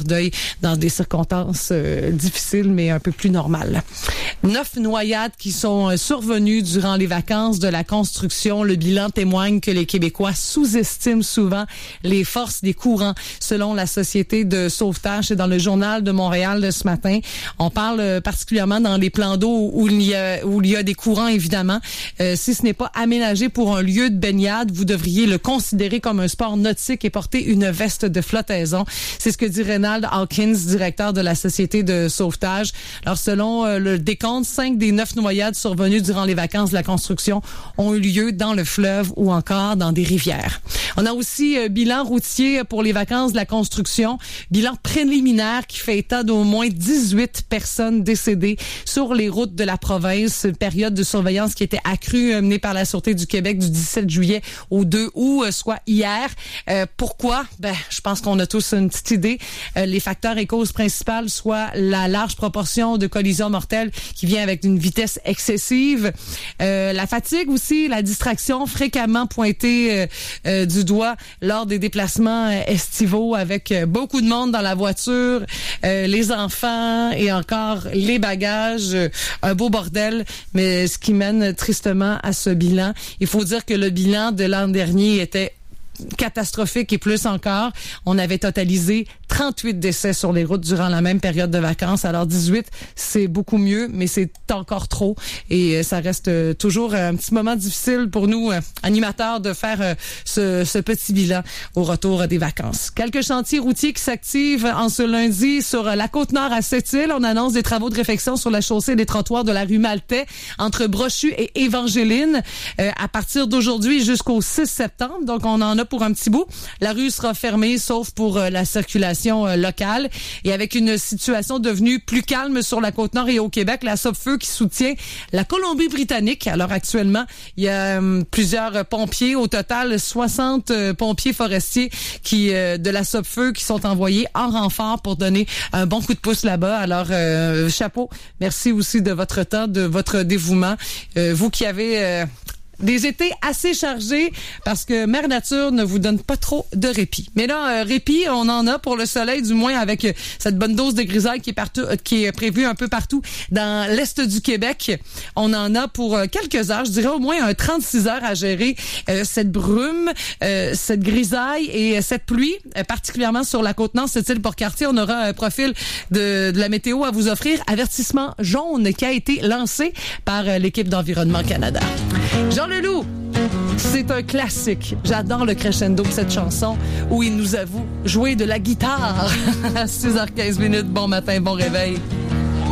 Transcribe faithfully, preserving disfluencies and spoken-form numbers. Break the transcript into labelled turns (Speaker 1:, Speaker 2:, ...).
Speaker 1: deuil dans des circonstances euh, difficiles, mais un peu plus normales. Neuf noyades qui sont survenues durant les vacances de la construction. Le bilan témoigne que les Québécois sous-estiment souvent les forces des courants, selon la Société de sauvetage. C'est dans le Journal de Montréal de ce matin. On parle particulièrement dans les plans d'eau où il y a, où il y a des courants, évidemment. Euh, si ce n'est pas aménagé pour un lieu de baignade, vous devriez le considérer comme un sport nautique et porter une veste de flottaison. C'est ce que dit Reynald Hawkins, directeur de la Société de sauvetage. Alors, selon euh, le décompte, cinq des neuf noyades survenues durant les vacances de la construction ont eu lieu dans le fleuve ou encore dans des rivières. On a aussi euh, bilan routier pour les vacances de la construction. Bilan préliminaire qui fait état d'au moins dix-huit personnes décédées sur les routes de la province. Une période de surveillance qui était accrue, euh, menée par la Sûreté du Québec du dix-sept juillet au deux août, euh, soit hier. Euh, pourquoi? Ben, je pense qu'on a tous une petite idée. Euh, les facteurs et causes principales, soit la large proportion de collisions mortelles qui vient avec une vitesse excessive, euh, la fatigue aussi, la distraction fréquemment pointée euh, euh, du doigt lors des déplacements euh, estivaux avec euh, beaucoup de monde dans la voiture, euh, les enfants et encore les bagages, euh, un beau bordel, mais ce qui mène tristement à ce bilan. Il faut dire que le bilan de l'an dernier était catastrophique et plus encore. On avait totalisé trente-huit décès sur les routes durant la même période de vacances. Alors dix-huit, c'est beaucoup mieux, mais c'est encore trop. Et ça reste toujours un petit moment difficile pour nous, animateurs, de faire ce, ce petit bilan au retour des vacances. Quelques chantiers routiers qui s'activent en ce lundi sur la Côte-Nord à Sept-Îles. On annonce des travaux de réfection sur la chaussée des trottoirs de la rue Maltais entre Brochu et Évangeline euh, à partir d'aujourd'hui jusqu'au six septembre. Donc, on en a pour un petit bout. La rue sera fermée, sauf pour euh, la circulation euh, locale. Et avec une situation devenue plus calme sur la Côte-Nord et au Québec, la Sopfeu qui soutient la Colombie-Britannique. Alors actuellement, il y a euh, plusieurs pompiers, au total soixante euh, pompiers forestiers qui euh, de la Sopfeu qui sont envoyés en renfort pour donner un bon coup de pouce là-bas. Alors, euh, chapeau. Merci aussi de votre temps, de votre dévouement. Euh, vous qui avez... Euh, des étés assez chargés parce que Mère Nature ne vous donne pas trop de répit. Mais là, euh, répit, on en a pour le soleil, du moins avec euh, cette bonne dose de grisaille qui est partout, euh, qui est prévue un peu partout dans l'est du Québec. On en a pour euh, quelques heures, je dirais au moins un trente-six heures à gérer euh, cette brume, euh, cette grisaille et euh, cette pluie, euh, particulièrement sur la Côte-Nord, Sept-Îles-Port-Cartier. On aura un profil de, de la météo à vous offrir. Avertissement jaune qui a été lancé par euh, l'équipe d'Environnement Canada. Jean Leloup, c'est un classique. J'adore le crescendo de cette chanson où il nous avoue jouer de la guitare à six heures quinze minutes. Bon matin, bon réveil.